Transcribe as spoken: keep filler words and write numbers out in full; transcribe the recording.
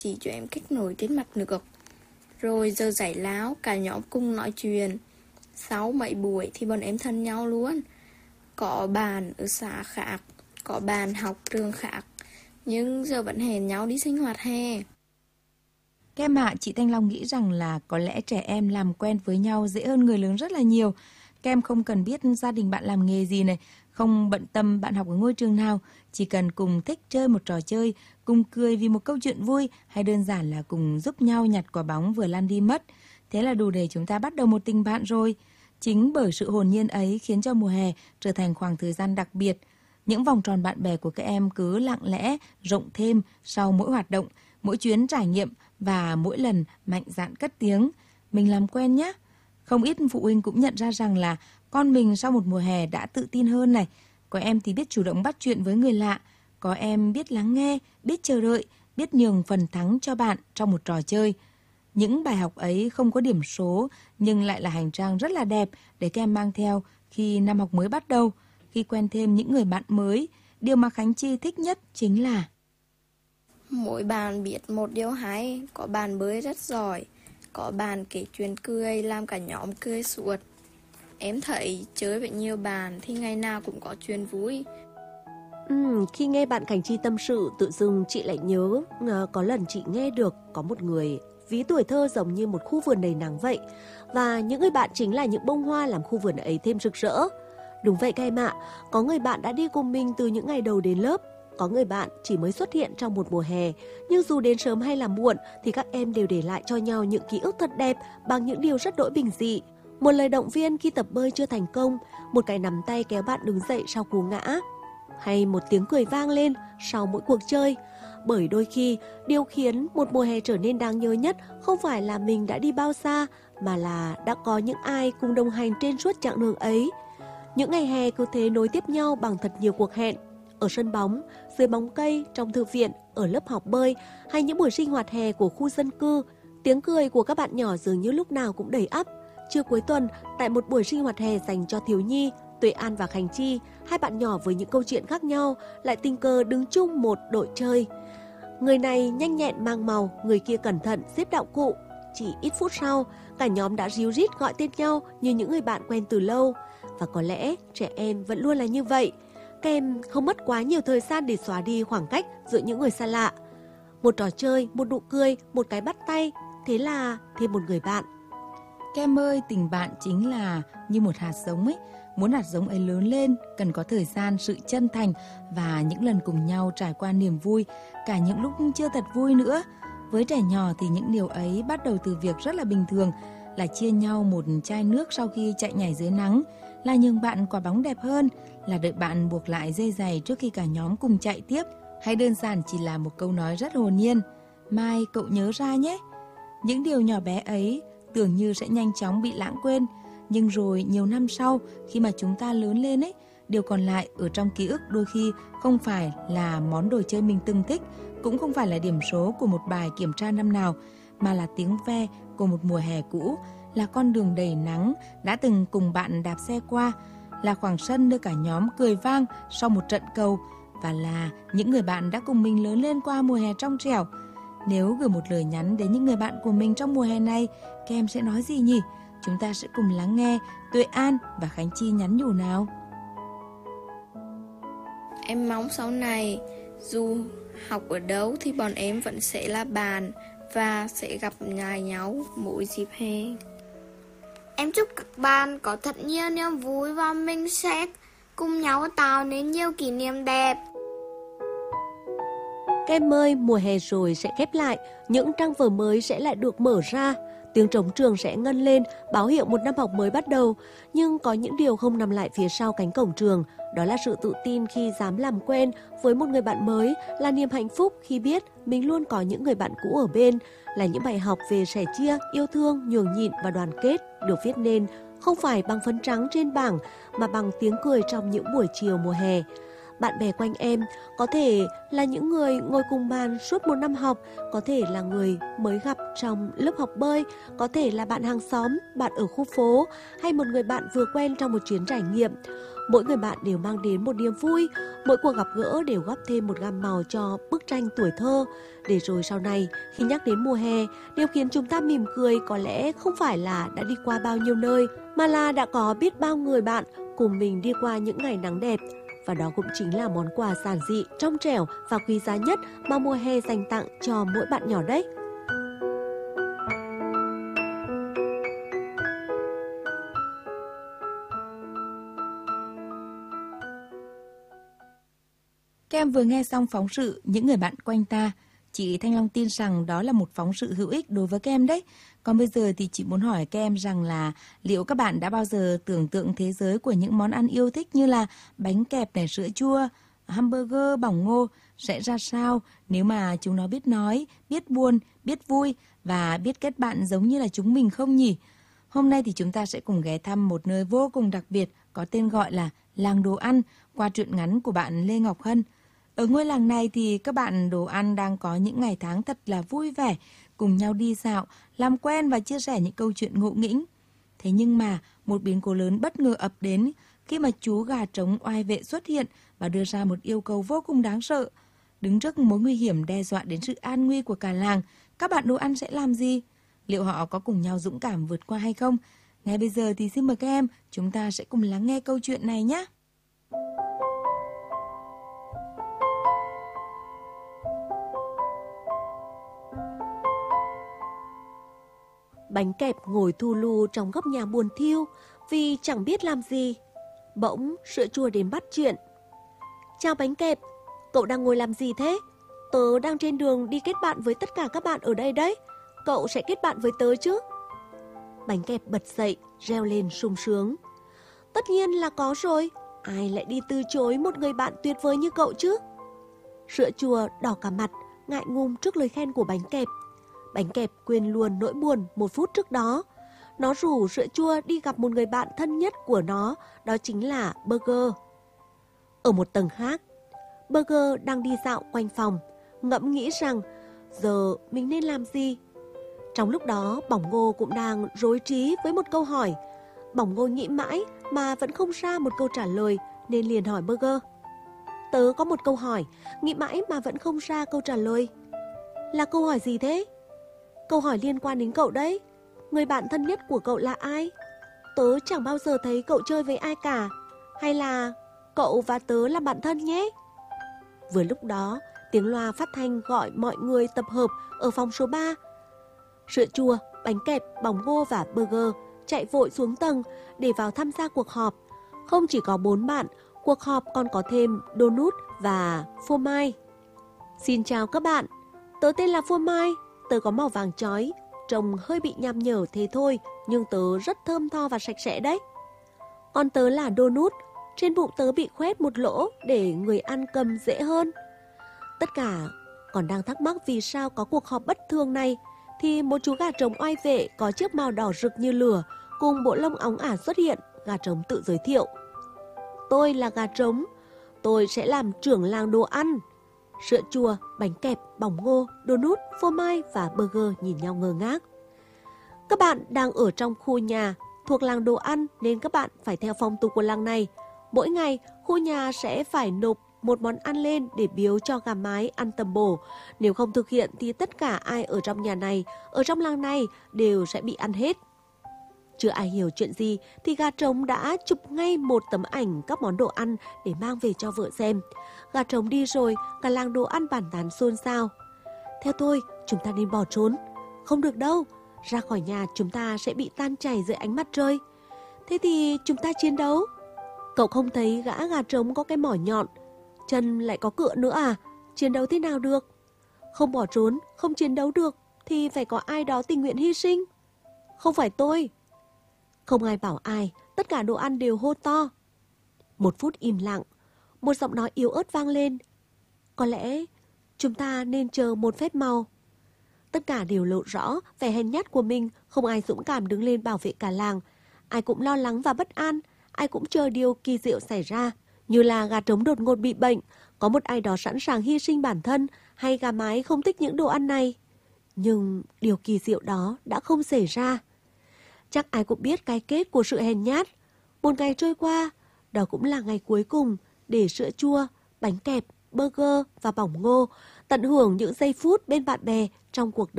chỉ cho em cách nổi trên mặt nước. Rồi giờ giải lao, cả nhóm cùng nói chuyện. Sau mấy buổi thì bọn em thân nhau luôn. Có bạn ở xã khác, có bạn học trường khác, nhưng giờ vẫn hẹn nhau đi sinh hoạt hè. Các em ạ, chị Thanh Long nghĩ rằng là có lẽ trẻ em làm quen với nhau dễ hơn người lớn rất là nhiều. Các em không cần biết gia đình bạn làm nghề gì này, không bận tâm bạn học ở ngôi trường nào, chỉ cần cùng thích chơi một trò chơi, cùng cười vì một câu chuyện vui, hay đơn giản là cùng giúp nhau nhặt quả bóng vừa lăn đi mất. Thế là đủ để chúng ta bắt đầu một tình bạn rồi. Chính bởi sự hồn nhiên ấy khiến cho mùa hè trở thành khoảng thời gian đặc biệt. Những vòng tròn bạn bè của các em cứ lặng lẽ rộng thêm sau mỗi hoạt động, mỗi chuyến trải nghiệm và mỗi lần mạnh dạn cất tiếng. Mình làm quen nhé. Không ít phụ huynh cũng nhận ra rằng là con mình sau một mùa hè đã tự tin hơn này. Có em thì biết chủ động bắt chuyện với người lạ. Có em biết lắng nghe, biết chờ đợi, biết nhường phần thắng cho bạn trong một trò chơi. Những bài học ấy không có điểm số nhưng lại là hành trang rất là đẹp để các em mang theo khi năm học mới bắt đầu, khi quen thêm những người bạn mới. Điều mà Khánh Chi thích nhất chính là Mỗi bạn biết một điều hay, có bạn bơi rất giỏi, có bạn kể chuyện cười làm cả nhóm cười suốt. Em thấy chơi với nhiều bạn thì ngày nào cũng có chuyện vui. Ừ, khi nghe bạn Khánh Chi tâm sự, tự dưng chị lại nhớ à, có lần chị nghe được có một người ví tuổi thơ giống như một khu vườn đầy nắng vậy. Và những người bạn chính là những bông hoa làm khu vườn ấy thêm rực rỡ. Đúng vậy các em ạ, có người bạn đã đi cùng mình từ những ngày đầu đến lớp. Có người bạn chỉ mới xuất hiện trong một mùa hè, nhưng dù đến sớm hay là muộn thì các em đều để lại cho nhau những ký ức thật đẹp bằng những điều rất đỗi bình dị. Một lời động viên khi tập bơi chưa thành công, một cái nắm tay kéo bạn đứng dậy sau cú ngã, hay một tiếng cười vang lên sau mỗi cuộc chơi. Bởi đôi khi, điều khiến một mùa hè trở nên đáng nhớ nhất không phải là mình đã đi bao xa, mà là đã có những ai cùng đồng hành trên suốt chặng đường ấy. Những ngày hè cứ thế nối tiếp nhau bằng thật nhiều cuộc hẹn. Ở sân bóng, dưới bóng cây, trong thư viện, ở lớp học bơi, hay những buổi sinh hoạt hè của khu dân cư. Tiếng cười của các bạn nhỏ dường như lúc nào cũng đầy ắp. Trưa cuối tuần, tại một buổi sinh hoạt hè dành cho thiếu nhi, Tuệ An và Khánh Chi, hai bạn nhỏ với những câu chuyện khác nhau, lại tình cờ đứng chung một đội chơi. Người này nhanh nhẹn mang màu, người kia cẩn thận xếp đạo cụ. Chỉ ít phút sau, cả nhóm đã ríu rít gọi tên nhau như những người bạn quen từ lâu. Và có lẽ trẻ em vẫn luôn là như vậy. Các em không mất quá nhiều thời gian để xóa đi khoảng cách giữa những người xa lạ. Một trò chơi, một nụ cười, một cái bắt tay, thế là thêm một người bạn. Các em ơi, tình bạn chính là như một hạt giống ấy. Muốn hạt giống ấy lớn lên, cần có thời gian, sự chân thành và những lần cùng nhau trải qua niềm vui, cả những lúc chưa thật vui nữa. Với trẻ nhỏ thì những điều ấy bắt đầu từ việc rất là bình thường, là chia nhau một chai nước sau khi chạy nhảy dưới nắng, là nhường bạn quả bóng đẹp hơn, là đợi bạn buộc lại dây giày trước khi cả nhóm cùng chạy tiếp, hay đơn giản chỉ là một câu nói rất hồn nhiên: "Mai cậu nhớ ra nhé." Những điều nhỏ bé ấy tưởng như sẽ nhanh chóng bị lãng quên, nhưng rồi nhiều năm sau, khi mà chúng ta lớn lên ấy, điều còn lại ở trong ký ức đôi khi không phải là món đồ chơi mình từng thích, cũng không phải là điểm số của một bài kiểm tra năm nào, mà là tiếng ve của một mùa hè cũ, là con đường đầy nắng đã từng cùng bạn đạp xe qua, là khoảng sân nơi cả nhóm cười vang sau một trận cầu, và là những người bạn đã cùng mình lớn lên qua mùa hè trong trẻo. Nếu gửi một lời nhắn đến những người bạn của mình trong mùa hè này, các em sẽ nói gì nhỉ? Chúng ta sẽ cùng lắng nghe Tuệ An và Khánh Chi nhắn nhủ nào. Em mong sau này, dù học ở đâu thì bọn em vẫn sẽ là bạn và sẽ gặp lại nhau mỗi dịp hè. Em chúc các bạn có thật nhiều niềm vui và mình sẽ cùng nhau tạo nên nhiều kỷ niệm đẹp. Các em ơi, mùa hè rồi sẽ khép lại, những trang vở mới sẽ lại được mở ra. Tiếng trống trường sẽ ngân lên, báo hiệu một năm học mới bắt đầu. Nhưng có những điều không nằm lại phía sau cánh cổng trường. Đó là sự tự tin khi dám làm quen với một người bạn mới, là niềm hạnh phúc khi biết mình luôn có những người bạn cũ ở bên, là những bài học về sẻ chia, yêu thương, nhường nhịn và đoàn kết được viết nên không phải bằng phấn trắng trên bảng mà bằng tiếng cười trong những buổi chiều mùa hè. Bạn bè quanh em có thể là những người ngồi cùng bàn suốt một năm học, có thể là người mới gặp trong lớp học bơi, có thể là bạn hàng xóm, bạn ở khu phố hay một người bạn vừa quen trong một chuyến trải nghiệm. Mỗi người bạn đều mang đến một niềm vui, mỗi cuộc gặp gỡ đều góp thêm một gam màu cho bức tranh tuổi thơ. Để rồi sau này, khi nhắc đến mùa hè, điều khiến chúng ta mỉm cười có lẽ không phải là đã đi qua bao nhiêu nơi, mà là đã có biết bao người bạn cùng mình đi qua những ngày nắng đẹp. Và đó cũng chính là món quà giản dị, trong trẻo và quý giá nhất mà mùa hè dành tặng cho mỗi bạn nhỏ đấy. Các em vừa nghe xong phóng sự Những người bạn quanh ta. Chị Thanh Long tin rằng đó là một phóng sự hữu ích đối với các em đấy. Còn bây giờ thì chị muốn hỏi các em rằng là liệu các bạn đã bao giờ tưởng tượng thế giới của những món ăn yêu thích như là bánh kẹp này, sữa chua, hamburger, bỏng ngô sẽ ra sao nếu mà chúng nó biết nói, biết buồn, biết vui và biết kết bạn giống như là chúng mình không nhỉ? Hôm nay thì chúng ta sẽ cùng ghé thăm một nơi vô cùng đặc biệt có tên gọi là Làng Đồ Ăn qua truyện ngắn của bạn Lê Ngọc Hân. Ở ngôi làng này thì các bạn đồ ăn đang có những ngày tháng thật là vui vẻ, cùng nhau đi dạo, làm quen và chia sẻ những câu chuyện ngộ nghĩnh. Thế nhưng mà một biến cố lớn bất ngờ ập đến khi mà chú gà trống oai vệ xuất hiện và đưa ra một yêu cầu vô cùng đáng sợ. Đứng trước mối nguy hiểm đe dọa đến sự an nguy của cả làng, các bạn đồ ăn sẽ làm gì? Liệu họ có cùng nhau dũng cảm vượt qua hay không? Ngay bây giờ thì xin mời các em, chúng ta sẽ cùng lắng nghe câu chuyện này nhé! Bánh kẹp ngồi thu lu trong góc nhà buồn thiu vì chẳng biết làm gì. Bỗng sữa chua đến bắt chuyện. Chào bánh kẹp, cậu đang ngồi làm gì thế? Tớ đang trên đường đi kết bạn với tất cả các bạn ở đây đấy. Cậu sẽ kết bạn với tớ chứ? Bánh kẹp bật dậy, reo lên sung sướng. Tất nhiên là có rồi. Ai lại đi từ chối một người bạn tuyệt vời như cậu chứ? Sữa chua đỏ cả mặt, ngại ngùng trước lời khen của bánh kẹp. Bánh kẹp quên luôn nỗi buồn một phút trước đó. Nó rủ sữa chua đi gặp một người bạn thân nhất của nó, đó chính là Burger. Ở một tầng khác, Burger đang đi dạo quanh phòng, ngẫm nghĩ rằng giờ mình nên làm gì. Trong lúc đó, Bỏng Ngô cũng đang rối trí với một câu hỏi. Bỏng Ngô nghĩ mãi mà vẫn không ra một câu trả lời nên liền hỏi Burger. Tớ có một câu hỏi, nghĩ mãi mà vẫn không ra câu trả lời. Là câu hỏi gì thế? Câu hỏi liên quan đến cậu đấy. Người bạn thân nhất của cậu là ai? Tớ chẳng bao giờ thấy cậu chơi với ai cả. Hay là cậu và tớ làm bạn thân nhé? Vừa lúc đó, tiếng loa phát thanh gọi mọi người tập hợp ở phòng số ba. Sữa chua, bánh kẹp, Bỏng Ngô và Burger chạy vội xuống tầng để vào tham gia cuộc họp. Không chỉ có bốn bạn, cuộc họp còn có thêm Donut và Phô Mai. Xin chào các bạn, tớ tên là Phô Mai. Tớ có màu vàng chói, trông hơi bị nham nhở thế thôi, nhưng tớ rất thơm tho và sạch sẽ đấy. Còn tớ là Donut, trên bụng tớ bị khoét một lỗ để người ăn cầm dễ hơn. Tất cả còn đang thắc mắc vì sao có cuộc họp bất thường này, thì một chú gà trống oai vệ có chiếc mào đỏ rực như lửa cùng bộ lông óng ả xuất hiện. Gà trống tự giới thiệu. Tôi là gà trống, tôi sẽ làm trưởng làng đồ ăn. Sữa chua, bánh kẹp, Bỏng Ngô, Donut, Phô Mai và Burger nhìn nhau ngơ ngác. Các bạn đang ở trong khu nhà thuộc làng đồ ăn nên các bạn phải theo phong tục của làng này. Mỗi ngày, khu nhà sẽ phải nộp một món ăn lên để biếu cho gà mái ăn tầm bổ. Nếu không thực hiện thì tất cả ai ở trong nhà này, ở trong làng này đều sẽ bị ăn hết. Chưa ai hiểu chuyện gì thì gà trống đã chụp ngay một tấm ảnh các món đồ ăn để mang về cho vợ xem. Gà trống đi rồi, cả làng đồ ăn bàn tán xôn xao. Theo tôi, chúng ta nên bỏ trốn. Không được đâu, ra khỏi nhà chúng ta sẽ bị tan chảy dưới ánh mặt trời. Thế thì chúng ta chiến đấu. Cậu không thấy gã gà trống có cái mỏ nhọn, chân lại có cựa nữa à? Chiến đấu thế nào được? Không bỏ trốn, không chiến đấu được thì phải có ai đó tình nguyện hy sinh. Không phải tôi. Không ai bảo ai, tất cả đồ ăn đều hô to. Một phút im lặng, một giọng nói yếu ớt vang lên. Có lẽ chúng ta nên chờ một phép màu. Tất cả đều lộ rõ vẻ hèn nhát của mình, không ai dũng cảm đứng lên bảo vệ cả làng. Ai cũng lo lắng và bất an, ai cũng chờ điều kỳ diệu xảy ra. Như là gà trống đột ngột bị bệnh, có một ai đó sẵn sàng hy sinh bản thân, hay gà mái không thích những đồ ăn này. Nhưng điều kỳ diệu đó đã không xảy ra. Chắc ai cũng biết cái kết của sự hèn nhát. Một ngày trôi qua, đó cũng là ngày cuối cùng để sữa chua, bánh kẹp, burger và bỏng ngô tận hưởng những giây phút bên bạn bè trong cuộc đời.